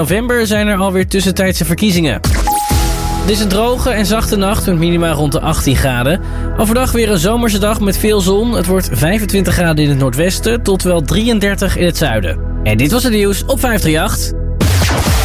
november zijn er alweer tussentijdse verkiezingen. Het is een droge en zachte nacht met minima rond de 18 graden. Overdag weer een zomerse dag met veel zon. Het wordt 25 graden in het noordwesten tot wel 33 in het zuiden. En dit was het nieuws op 538.